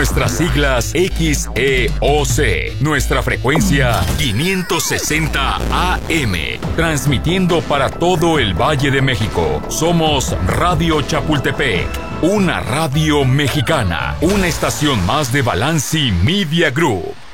nuestras siglas XEOC, nuestra frecuencia 560 AM, transmitiendo para todo el Valle de México. Somos Radio Chapultepec, una radio mexicana, una estación más de Balanci Media Group.